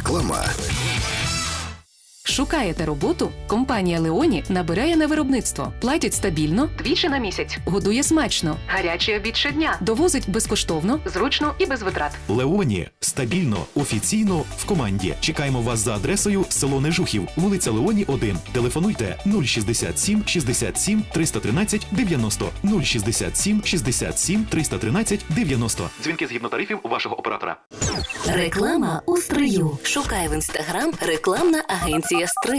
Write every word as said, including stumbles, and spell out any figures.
Реклама. Шукаєте роботу? Компанія Леоні набирає на виробництво. Платять стабільно, двічі на місяць. Годує смачно. Гарячий обід щодня. Довозить безкоштовно, зручно і без витрат. Леоні. Стабільно, офіційно, в команді. Чекаємо вас за адресою село Нежухів, вулиця Леоні, один. Телефонуйте нуль шістдесят сім шістдесят сім триста тринадцять дев'яносто. нуль шістдесят сім шістдесят сім триста тринадцять дев'яносто. Дзвінки згідно тарифів вашого оператора. Реклама у стрию. Шукай в інстаграм рекламна агенція «Стрий».